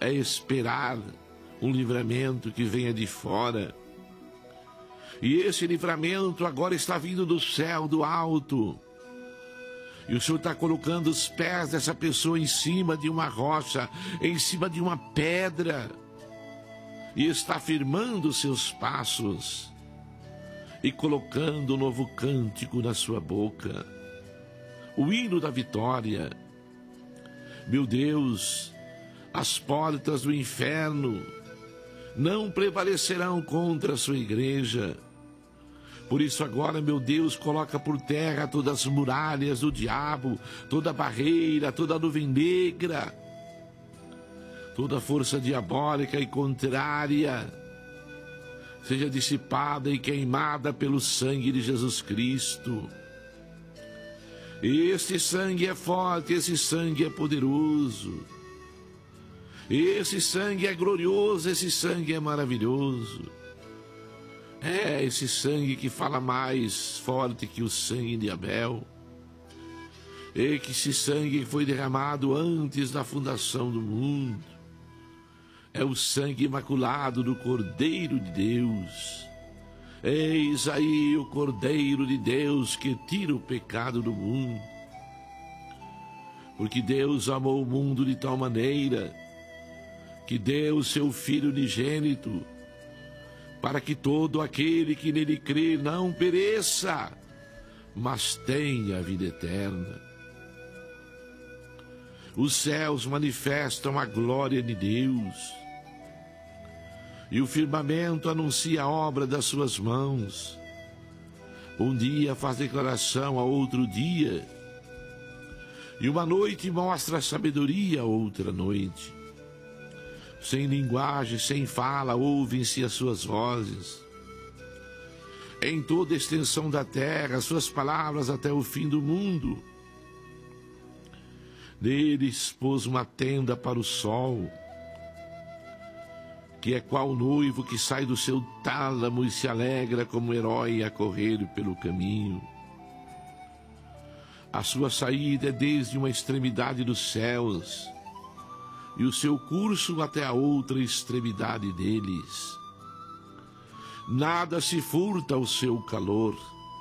é esperar um livramento que venha de fora. E esse livramento agora está vindo do céu, do alto. E o Senhor está colocando os pés dessa pessoa em cima de uma rocha, em cima de uma pedra. E está firmando os seus passos e colocando um novo cântico na sua boca. O hino da vitória. Meu Deus, as portas do inferno não prevalecerão contra a sua igreja. Por isso agora, meu Deus, coloca por terra todas as muralhas do diabo, toda barreira, toda nuvem negra, toda força diabólica e contrária, seja dissipada e queimada pelo sangue de Jesus Cristo. Esse sangue é forte, esse sangue é poderoso, esse sangue é glorioso, esse sangue é maravilhoso. É esse sangue que fala mais forte que o sangue de Abel. E que esse sangue foi derramado antes da fundação do mundo. É o sangue imaculado do Cordeiro de Deus. Eis aí o Cordeiro de Deus que tira o pecado do mundo. Porque Deus amou o mundo de tal maneira que deu o seu Filho unigênito, para que todo aquele que nele crê não pereça, mas tenha a vida eterna. Os céus manifestam a glória de Deus, e o firmamento anuncia a obra das suas mãos. Um dia faz declaração a outro dia, e uma noite mostra a sabedoria a outra noite. Sem linguagem, sem fala, ouvem-se as suas vozes. Em toda a extensão da terra, suas palavras até o fim do mundo. Neles pôs uma tenda para o sol, que é qual noivo que sai do seu tálamo e se alegra como herói a correr pelo caminho. A sua saída é desde uma extremidade dos céus, e o seu curso até a outra extremidade deles. Nada se furta ao seu calor.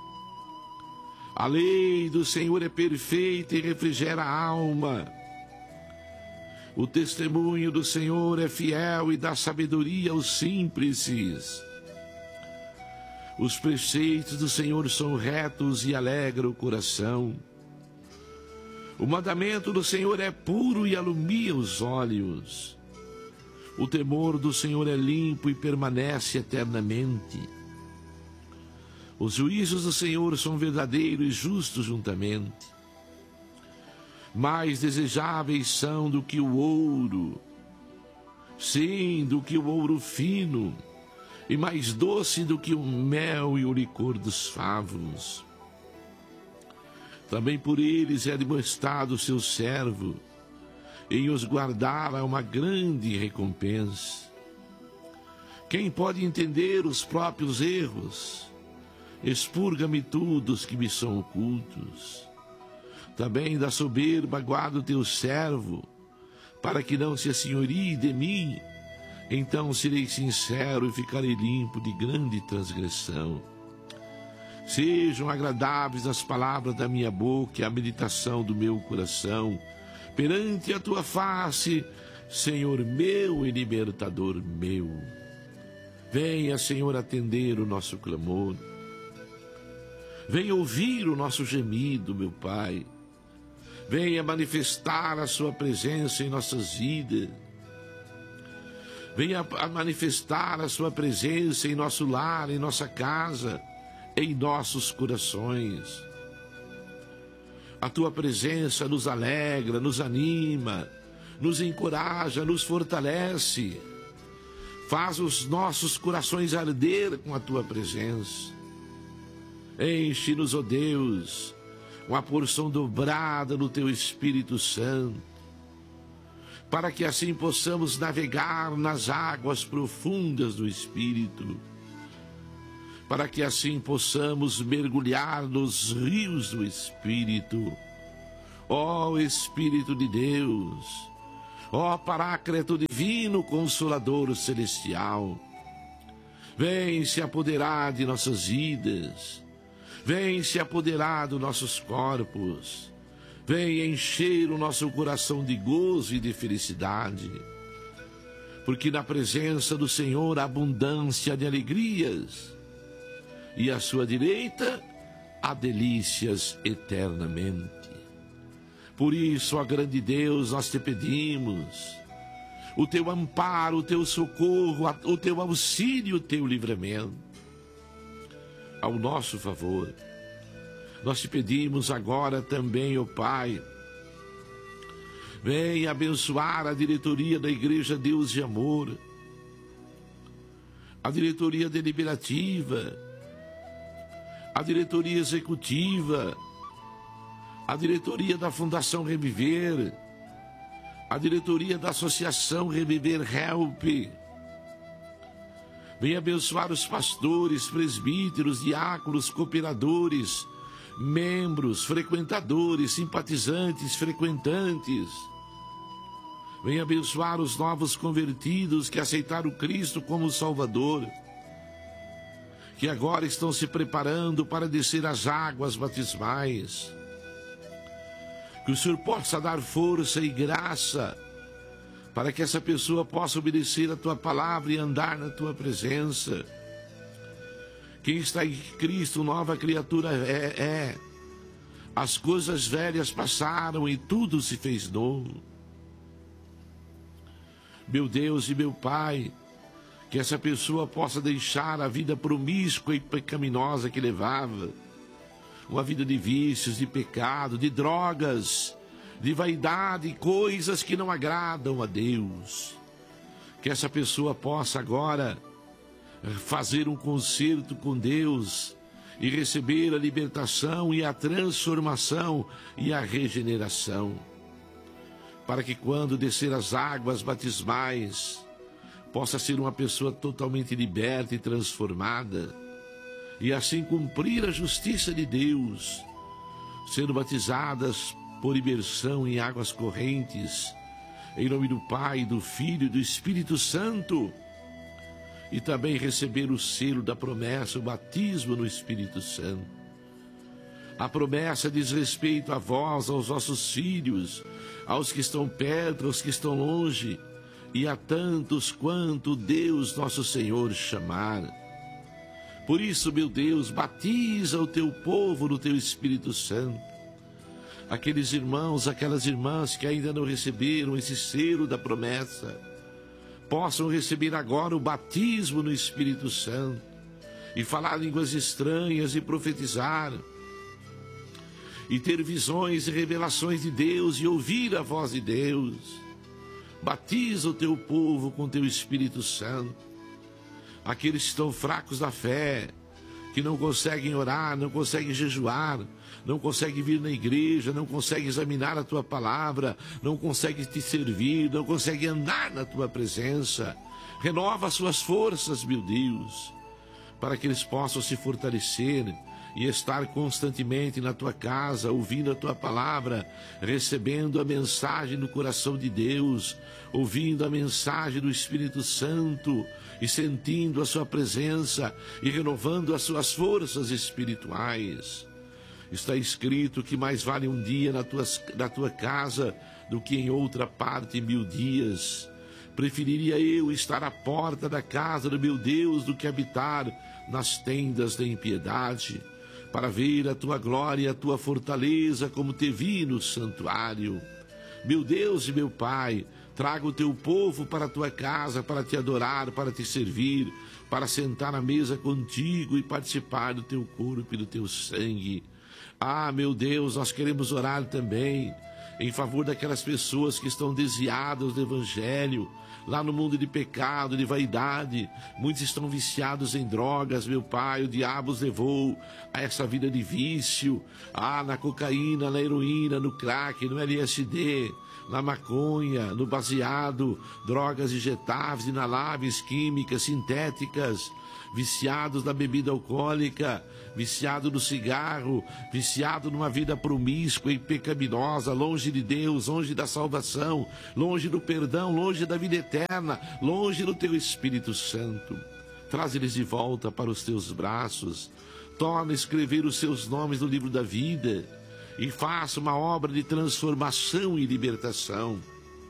A lei do Senhor é perfeita e refrigera a alma. O testemunho do Senhor é fiel e dá sabedoria aos simples. Os preceitos do Senhor são retos e alegram o coração. O mandamento do Senhor é puro e alumia os olhos. O temor do Senhor é limpo e permanece eternamente. Os juízos do Senhor são verdadeiros e justos juntamente. Mais desejáveis são do que o ouro, sim, do que o ouro fino, e mais doce do que o mel e o licor dos favos. Também por eles é demonstrado o seu servo, em os guardar há uma grande recompensa. Quem pode entender os próprios erros? Expurga-me tudo os que me são ocultos. Também da soberba guarda o teu servo, para que não se assenhorie de mim. Então serei sincero e ficarei limpo de grande transgressão. Sejam agradáveis as palavras da minha boca e a meditação do meu coração perante a tua face, Senhor meu e libertador meu. Venha, Senhor, atender o nosso clamor. Venha ouvir o nosso gemido, meu Pai. Venha manifestar a sua presença em nossas vidas. Venha manifestar a sua presença em nosso lar, em nossa casa, em nossos corações. A tua presença nos alegra, nos anima, nos encoraja, nos fortalece. Faz os nossos corações arder com a tua presença. Enche-nos, ó Deus, uma porção dobrada no teu Espírito Santo, para que assim possamos navegar nas águas profundas do Espírito, para que assim possamos mergulhar nos rios do Espírito. Ó Espírito de Deus, Ó Paráclito divino, Consolador celestial, vem se apoderar de nossas vidas, vem se apoderar dos nossos corpos, vem encher o nosso coração de gozo e de felicidade, porque na presença do Senhor há abundância de alegrias, e à sua direita há delícias eternamente. Por isso, ó grande Deus, nós te pedimos o teu amparo, o teu socorro, o teu auxílio, o teu livramento ao nosso favor. Nós te pedimos agora também, ó Pai, venha abençoar a diretoria da Igreja Deus de Amor, a diretoria deliberativa, a diretoria executiva, a diretoria da Fundação Reviver, a diretoria da Associação Reviver Help. Venha abençoar os pastores, presbíteros, diáconos, cooperadores, membros, frequentadores, simpatizantes, frequentantes. Venha abençoar os novos convertidos que aceitaram Cristo como Salvador, que agora estão se preparando para descer as águas batismais. Que o Senhor possa dar força e graça para que essa pessoa possa obedecer a tua palavra e andar na tua presença. Quem está em Cristo, nova criatura é. As coisas velhas passaram e tudo se fez novo. Meu Deus e meu Pai, que essa pessoa possa deixar a vida promíscua e pecaminosa que levava, uma vida de vícios, de pecado, de drogas, de vaidade, coisas que não agradam a Deus. Que essa pessoa possa agora fazer um concerto com Deus e receber a libertação e a transformação e a regeneração. Para que quando descer as águas batismais, possa ser uma pessoa totalmente liberta e transformada, e assim cumprir a justiça de Deus, sendo batizadas por imersão em águas correntes, em nome do Pai, do Filho e do Espírito Santo, e também receber o selo da promessa, o batismo no Espírito Santo. A promessa diz respeito a vós, aos vossos filhos, aos que estão perto, aos que estão longe, e a tantos quanto Deus nosso Senhor chamar. Por isso, meu Deus, batiza o teu povo no teu Espírito Santo. Aqueles irmãos, aquelas irmãs que ainda não receberam esse selo da promessa, possam receber agora o batismo no Espírito Santo e falar línguas estranhas e profetizar, e ter visões e revelações de Deus e ouvir a voz de Deus. Batiza o teu povo com teu Espírito Santo. Aqueles que estão fracos da fé, que não conseguem orar, não conseguem jejuar, não conseguem vir na igreja, não conseguem examinar a tua palavra, não conseguem te servir, não conseguem andar na tua presença. Renova as suas forças, meu Deus, para que eles possam se fortalecer e estar constantemente na tua casa, ouvindo a tua palavra, recebendo a mensagem do coração de Deus, ouvindo a mensagem do Espírito Santo e sentindo a sua presença e renovando as suas forças espirituais. Está escrito que mais vale um dia na tua casa do que em outra parte 1000 dias. Preferiria eu estar à porta da casa do meu Deus do que habitar nas tendas da impiedade, para ver a tua glória e a tua fortaleza como te vi no santuário. Meu Deus e meu Pai, traga o teu povo para a tua casa, para te adorar, para te servir, para sentar à mesa contigo e participar do teu corpo e do teu sangue. Ah, meu Deus, nós queremos orar também em favor daquelas pessoas que estão desviadas do Evangelho, lá no mundo de pecado, de vaidade. Muitos estão viciados em drogas, meu Pai, o diabo os levou a essa vida de vício, na cocaína, na heroína, no crack, no LSD. na maconha, no baseado, drogas injetáveis, inaláveis, químicas, sintéticas, viciados na bebida alcoólica, viciado no cigarro, viciado numa vida promíscua e pecaminosa, longe de Deus, longe da salvação, longe do perdão, longe da vida eterna, longe do teu Espírito Santo. Traz eles de volta para os teus braços, torna a escrever os seus nomes no livro da vida e faça uma obra de transformação e libertação.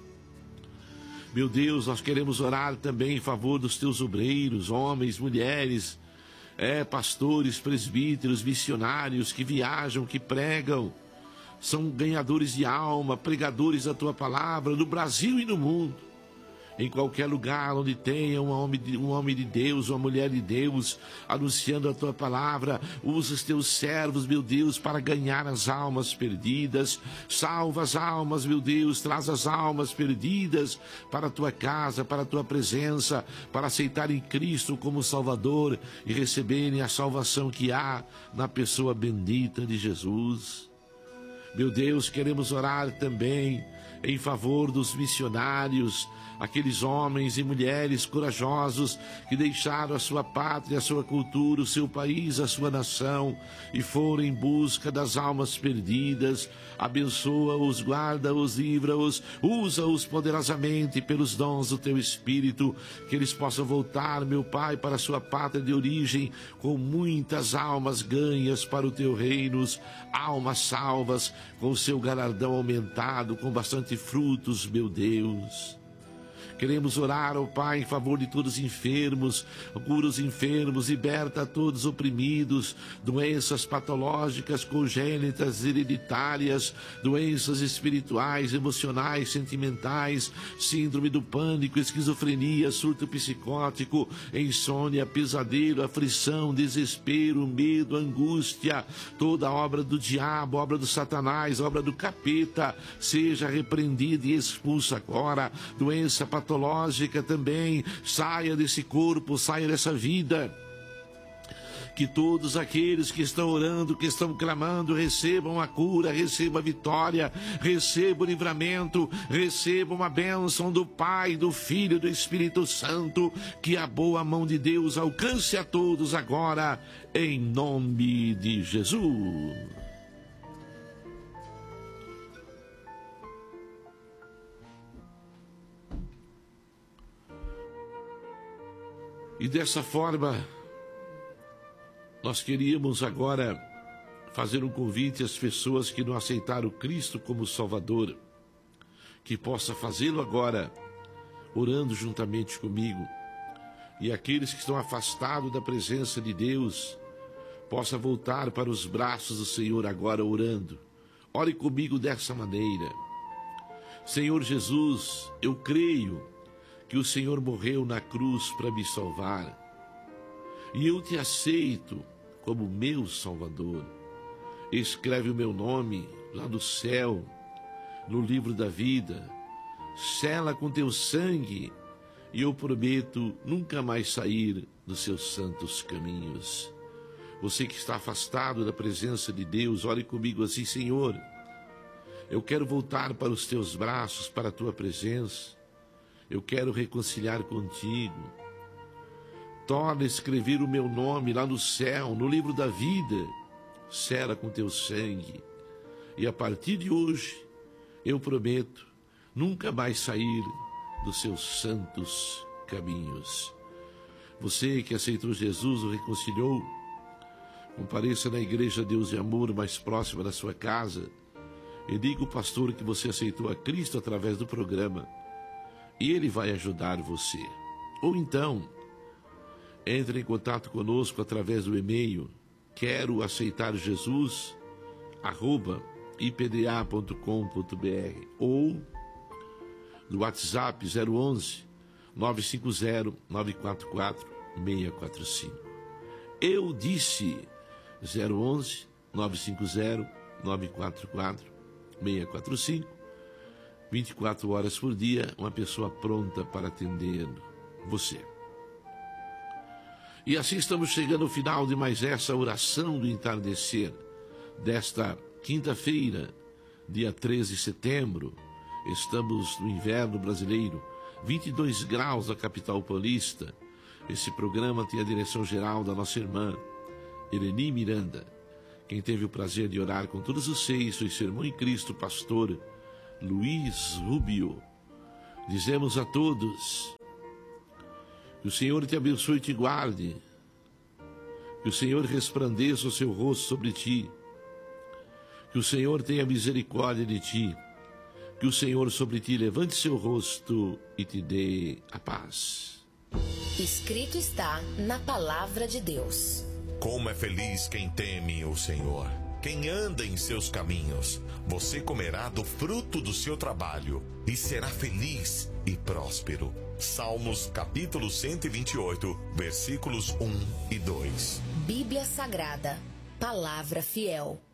Meu Deus, nós queremos orar também em favor dos teus obreiros, homens, mulheres, pastores, presbíteros, missionários que viajam, que pregam, são ganhadores de alma, pregadores da tua palavra no Brasil e no mundo. Em qualquer lugar onde tenha um homem de Deus, uma mulher de Deus, anunciando a tua palavra, usa os teus servos, meu Deus, para ganhar as almas perdidas. Salva as almas, meu Deus, traz as almas perdidas para a tua casa, para a tua presença, para aceitarem Cristo como Salvador e receberem a salvação que há na pessoa bendita de Jesus. Meu Deus, queremos orar também em favor dos missionários, aqueles homens e mulheres corajosos que deixaram a sua pátria, a sua cultura, o seu país, a sua nação e foram em busca das almas perdidas. Abençoa-os, guarda-os, livra-os, usa-os poderosamente pelos dons do teu Espírito, que eles possam voltar, meu Pai, para a sua pátria de origem com muitas almas ganhas para o teu reino, almas salvas, com o seu galardão aumentado, com bastante frutos, meu Deus. Queremos orar, ó Pai, em favor de todos os enfermos, cura os enfermos, liberta todos os oprimidos, doenças patológicas, congênitas, hereditárias, doenças espirituais, emocionais, sentimentais, síndrome do pânico, esquizofrenia, surto psicótico, insônia, pesadelo, aflição, desespero, medo, angústia, toda obra do diabo, obra do Satanás, obra do capeta, seja repreendida e expulsa agora. Doença patológica também, saia desse corpo, saia dessa vida. Que todos aqueles que estão orando, que estão clamando, recebam a cura, recebam a vitória, recebam o livramento, recebam a bênção do Pai, do Filho e do Espírito Santo. Que a boa mão de Deus alcance a todos agora, em nome de Jesus. E dessa forma, nós queríamos agora fazer um convite às pessoas que não aceitaram Cristo como Salvador, que possa fazê-lo agora, orando juntamente comigo. E aqueles que estão afastados da presença de Deus, possa voltar para os braços do Senhor agora orando. Ore comigo dessa maneira. Senhor Jesus, eu creio que o Senhor morreu na cruz para me salvar. E eu te aceito como meu Salvador. Escreve o meu nome lá no céu, no livro da vida. Sela com teu sangue e eu prometo nunca mais sair dos seus santos caminhos. Você que está afastado da presença de Deus, ore comigo assim: Senhor, eu quero voltar para os teus braços, para a tua presença. Eu quero reconciliar contigo. Torna a escrever o meu nome lá no céu, no livro da vida. Sela com teu sangue. E a partir de hoje, eu prometo nunca mais sair dos seus santos caminhos. Você que aceitou Jesus, o reconciliou, compareça na igreja Deus de Amor mais próxima da sua casa e diga ao pastor que você aceitou a Cristo através do programa. E ele vai ajudar você. Ou então, entre em contato conosco através do e-mail quero aceitar Jesus @ipda.com.br ou no WhatsApp 011 950 944 645. Eu disse 011 950 944 645. 24 horas por dia, uma pessoa pronta para atender você. E assim estamos chegando ao final de mais essa oração do entardecer desta quinta-feira, dia 13 de setembro. Estamos no inverno brasileiro, 22 graus na capital paulista. Esse programa tem a direção geral da nossa irmã, Eleni Miranda. Quem teve o prazer de orar com todos os 6 foi seu irmão em Cristo, pastor Luiz Rubio. Dizemos a todos: que o Senhor te abençoe e te guarde, que o Senhor resplandeça o seu rosto sobre ti, que o Senhor tenha misericórdia de ti, que o Senhor sobre ti levante seu rosto e te dê a paz. Escrito está na palavra de Deus. Como é feliz quem teme o Senhor, quem anda em seus caminhos. Você comerá do fruto do seu trabalho e será feliz e próspero. Salmos capítulo 128, versículos 1 e 2. Bíblia Sagrada, palavra fiel.